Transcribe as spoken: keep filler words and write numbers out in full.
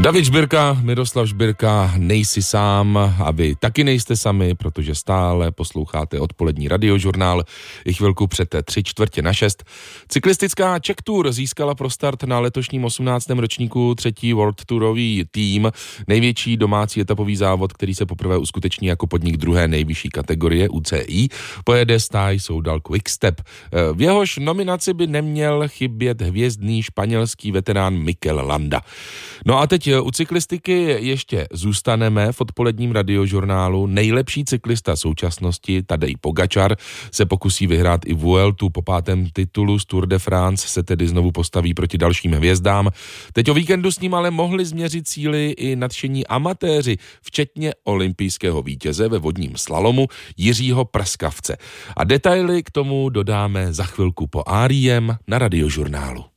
David Žbirka, Miroslav Žbirka, nejsi sám a vy taky nejste sami, protože stále posloucháte odpolední radiožurnál i chvilku před tři čtvrtě na šest. Cyklistická Czech Tour získala pro start na letošním osmnáctém ročníku třetí World Tourový tým, největší domácí etapový závod, který se poprvé uskuteční jako podnik druhé nejvyšší kategorie U C I, pojede stáj Soudal Quickstep. V jehož nominaci by neměl chybět hvězdný španělský veterán Mikel Landa. No a teď u cyklistiky ještě zůstaneme v odpoledním radiožurnálu. Nejlepší cyklista současnosti Tadej Pogačar se pokusí vyhrát i Vueltu. Po pátém titulu z Tour de France se tedy znovu postaví proti dalším hvězdám. Teď o víkendu s ním ale mohli změřit síly i nadšení amatéři, včetně olympijského vítěze ve vodním slalomu Jiřího Prskavce. A detaily k tomu dodáme za chvilku po Ariem na radiožurnálu.